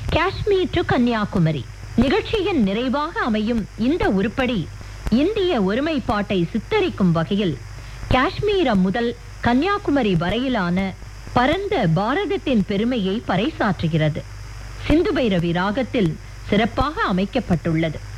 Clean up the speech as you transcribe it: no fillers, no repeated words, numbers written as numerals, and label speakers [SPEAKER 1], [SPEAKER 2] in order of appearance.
[SPEAKER 1] Kashmir to Kanyakumari நிகழ்ச்சியின் நிறைவாக அமையும் இந்த உருப்படி இந்திய ஒருமைப்பாட்டை சித்தரிக்கும் வகையில் காஷ்மீரம் முதல் கன்னியாகுமரி வரையிலான பரந்த பாரதத்தின் பெருமையை பறைசாற்றுகிறது. சிந்து பைரவி ராகத்தில் சிறப்பாக அமைக்கப்பட்டுள்ளது.